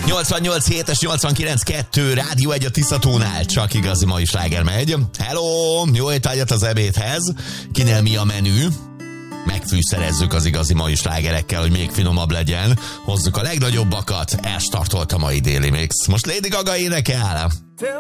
88.7-es, 89.2 Rádió 1 a Tiszatónál, csak igazi mai sláger megy. Hello, jó étvágyat az ebédhez. Kinél mi a menü? Megfűszerezzük az igazi mai slágerekkel, hogy még finomabb legyen. Hozzuk a legnagyobbakat, elstartolt a mai Déli Mix. Most Lady Gaga énekel.